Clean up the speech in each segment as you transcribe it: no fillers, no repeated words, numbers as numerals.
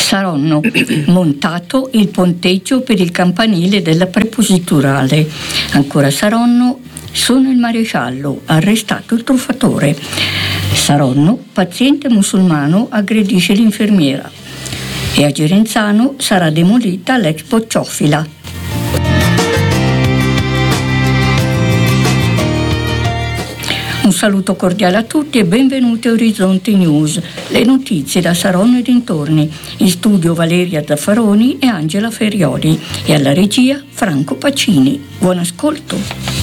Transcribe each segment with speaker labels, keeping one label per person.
Speaker 1: Saronno, montato il ponteggio per il campanile della prepositurale. Ancora Saronno, sono il maresciallo, arrestato il truffatore. Saronno, paziente musulmano, aggredisce l'infermiera. E a Gerenzano sarà demolita l'ex bocciofila. Un saluto cordiale a tutti e benvenuti a Orizzonte News, le notizie da Saronno e dintorni. In studio Valeria Zaffaroni e Angela Ferrioli e alla regia Franco Pacini. Buon ascolto.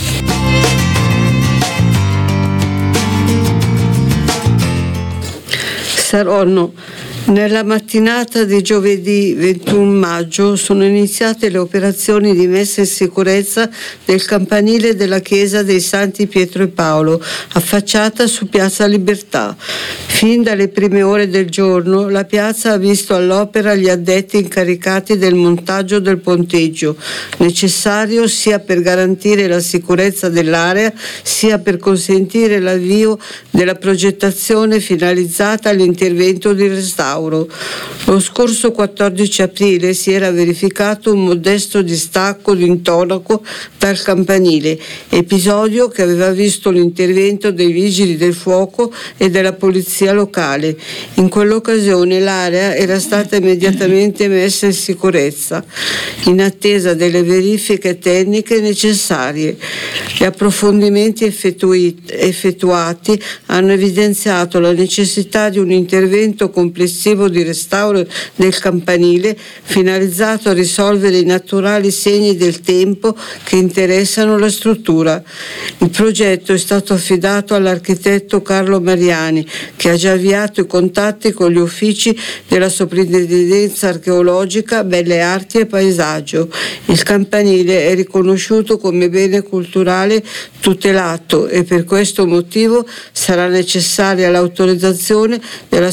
Speaker 2: Saronno. Nella mattinata di giovedì 21 maggio sono iniziate le operazioni di messa in sicurezza del campanile della chiesa dei Santi Pietro e Paolo, affacciata su Piazza Libertà. Fin dalle prime ore del giorno la piazza ha visto all'opera gli addetti incaricati del montaggio del ponteggio, necessario sia per garantire la sicurezza dell'area, sia per consentire l'avvio della progettazione finalizzata all'intervento di restauro. Lo scorso 14 aprile si era verificato un modesto distacco di intonaco dal campanile, episodio che aveva visto l'intervento dei vigili del fuoco e della polizia locale. In quell'occasione l'area era stata immediatamente messa in sicurezza, in attesa delle verifiche tecniche necessarie. Gli approfondimenti effettuati hanno evidenziato la necessità di un intervento complessivo di restauro del campanile finalizzato a risolvere i naturali segni del tempo che interessano la struttura. Il progetto è stato affidato all'architetto Carlo Mariani, che ha già avviato i contatti con gli uffici della Soprintendenza Archeologica, Belle Arti e Paesaggio. Il campanile è riconosciuto come bene culturale tutelato e per questo motivo sarà necessaria l'autorizzazione della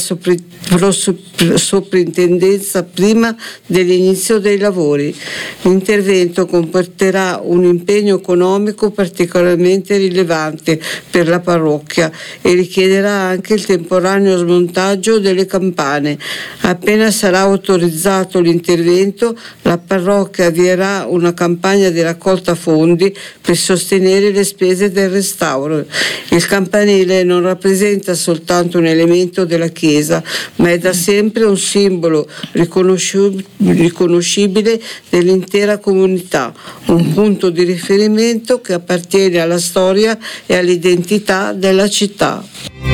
Speaker 2: Soprintendenza prima dell'inizio dei lavori. L'intervento comporterà un impegno economico particolarmente rilevante per la parrocchia e richiederà anche il temporaneo smontaggio delle campane. Appena sarà autorizzato l'intervento, la parrocchia avvierà una campagna di raccolta fondi per sostenere le spese del restauro. Il campanile non rappresenta soltanto un elemento della chiesa, ma è da sempre un simbolo riconoscibile dell'intera comunità, un punto di riferimento che appartiene alla storia e all'identità della città.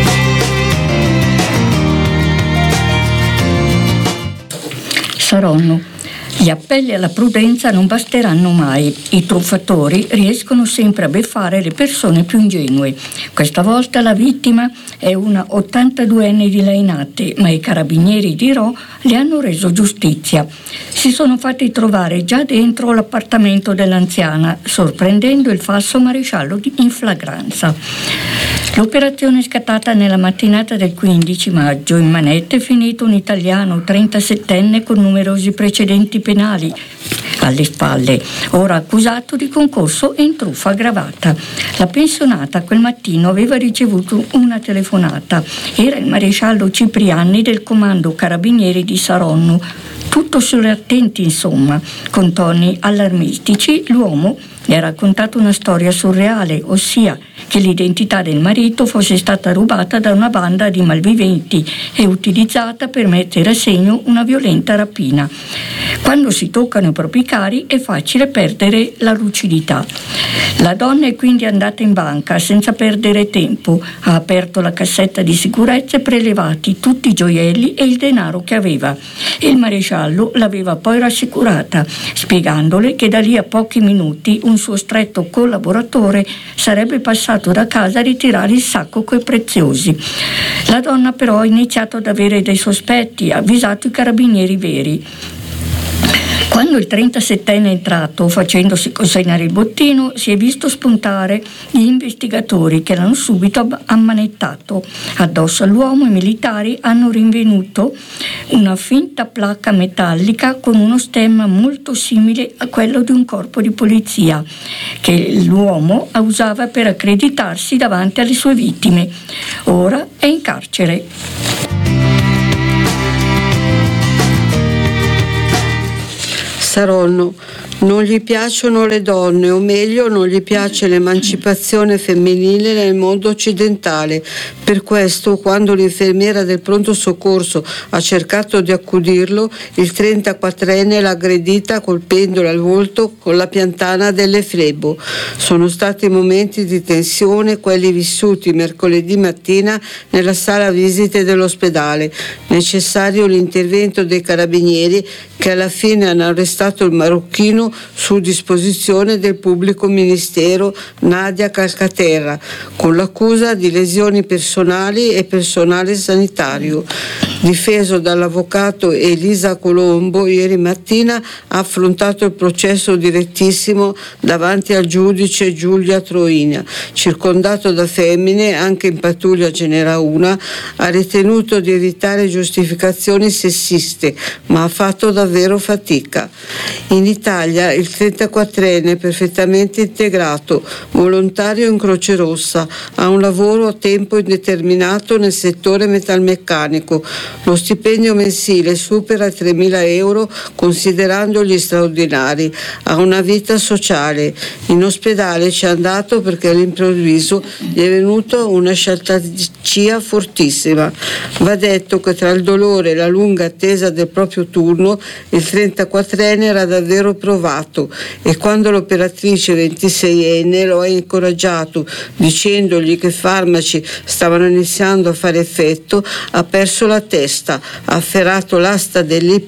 Speaker 1: Saronno. Gli appelli alla prudenza non basteranno mai. I truffatori riescono sempre a beffare le persone più ingenue. Questa volta la vittima è una 82enne di Lainate, ma i carabinieri di Rho le hanno reso giustizia. Si sono fatti trovare già dentro l'appartamento dell'anziana, sorprendendo il falso maresciallo in flagranza. L'operazione è scattata nella mattinata del 15 maggio. In manette è finito un italiano 37enne con numerosi precedenti penali alle spalle, ora accusato di concorso in truffa aggravata. La pensionata quel mattino aveva ricevuto una telefonata. Era il maresciallo Cipriani del comando carabinieri di Saronno. Tutto sulle attenti, insomma. Con toni allarmistici l'uomo le ha raccontato una storia surreale, ossia che l'identità del marito fosse stata rubata da una banda di malviventi e utilizzata per mettere a segno una violenta rapina. Quando si toccano i propri cari è facile perdere la lucidità. La donna è quindi andata in banca senza perdere tempo, ha aperto la cassetta di sicurezza e prelevati tutti i gioielli e il denaro che aveva. E il maresciallo l'aveva poi rassicurata, spiegandole che da lì a pochi minuti un suo stretto collaboratore sarebbe passato da casa a ritirare il sacco coi preziosi. La donna però ha iniziato ad avere dei sospetti, ha avvisato i carabinieri veri. Quando il 37enne è entrato, facendosi consegnare il bottino, si è visto spuntare gli investigatori che l'hanno subito ammanettato. Addosso all'uomo i militari hanno rinvenuto una finta placca metallica con uno stemma molto simile a quello di un corpo di polizia, che l'uomo usava per accreditarsi davanti alle sue vittime. Ora è in carcere.
Speaker 2: Saronno. Non gli piacciono le donne, o meglio non gli piace l'emancipazione femminile nel mondo occidentale. Per questo, quando l'infermiera del pronto soccorso ha cercato di accudirlo, il 34enne l'ha aggredita colpendola al volto con la piantana delle flebo. Sono stati momenti di tensione quelli vissuti mercoledì mattina nella sala visite dell'ospedale. Necessario l'intervento dei carabinieri che alla fine hanno arrestato il marocchino su disposizione del pubblico ministero Nadia Calcaterra con l'accusa di lesioni personali e personale sanitario. Difeso dall'avvocato Elisa Colombo, ieri mattina ha affrontato il processo direttissimo davanti al giudice Giulia Troina. Circondato da femmine, anche in pattuglia ce n'era una, ha ritenuto di evitare giustificazioni sessiste, ma ha fatto davvero fatica. In Italia il 34enne perfettamente integrato, volontario in Croce Rossa, ha un lavoro a tempo indeterminato nel settore metalmeccanico. Lo stipendio mensile supera i 3.000 euro considerando gli straordinari. Ha una vita sociale. In ospedale ci è andato perché all'improvviso gli è venuta una sciatalcia fortissima. Va detto che tra il dolore e la lunga attesa del proprio turno il 34enne era davvero provato e quando l'operatrice 26enne lo ha incoraggiato dicendogli che i farmaci stavano iniziando a fare effetto, ha perso la testa, ha afferrato l'asta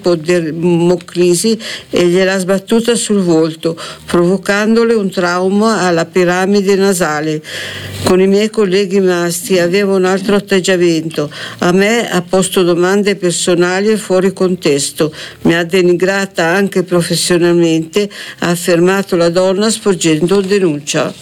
Speaker 2: dell'ipodermoclisi e gliel'ha sbattuta sul volto, provocandole un trauma alla piramide nasale. Con i miei colleghi maschi aveva un altro atteggiamento. A me ha posto domande personali e fuori contesto. Mi ha denigrata anche professionalmente, ha affermato la donna sporgendo denuncia.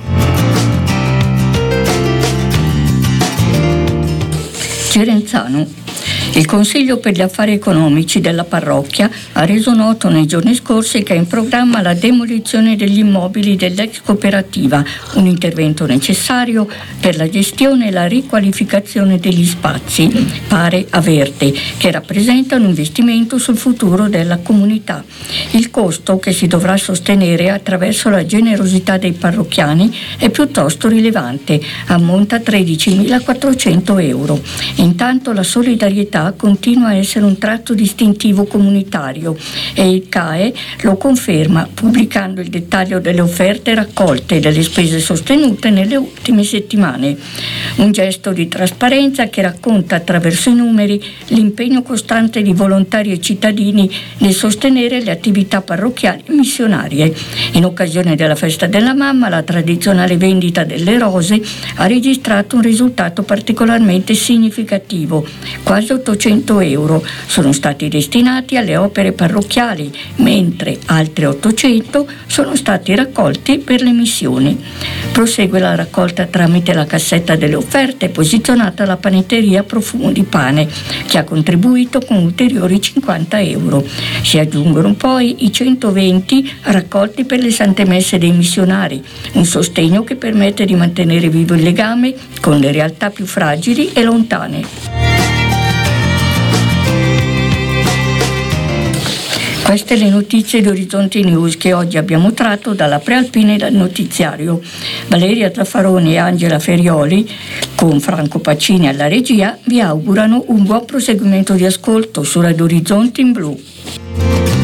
Speaker 1: Cerenzano. Il Consiglio per gli Affari Economici della parrocchia ha reso noto nei giorni scorsi che è in programma la demolizione degli immobili dell'ex cooperativa, un intervento necessario per la gestione e la riqualificazione degli spazi, pare a verde, che rappresenta un investimento sul futuro della comunità. Il costo che si dovrà sostenere attraverso la generosità dei parrocchiani è piuttosto rilevante, ammonta a 13.400 euro. Intanto la solidarietà continua a essere un tratto distintivo comunitario e il CAE lo conferma pubblicando il dettaglio delle offerte raccolte e delle spese sostenute nelle ultime settimane. Un gesto di trasparenza che racconta attraverso i numeri l'impegno costante di volontari e cittadini nel sostenere le attività parrocchiali e missionarie. In occasione della festa della mamma, la tradizionale vendita delle rose ha registrato un risultato particolarmente significativo. Quasi 800 euro sono stati destinati alle opere parrocchiali, mentre altri 800 sono stati raccolti per le missioni. Prosegue la raccolta tramite la cassetta delle offerte posizionata alla panetteria Profumo di Pane, che ha contribuito con ulteriori 50 euro. Si aggiungono poi i 120 raccolti per le Sante Messe dei missionari, un sostegno che permette di mantenere vivo il legame con le realtà più fragili e lontane. Queste le notizie di Orizzonte News che oggi abbiamo tratto dalla Prealpina e dal notiziario. Valeria Zaffaroni e Angela Ferioli, con Franco Pacini alla regia, vi augurano un buon proseguimento di ascolto su Radio Orizzonte in Blu.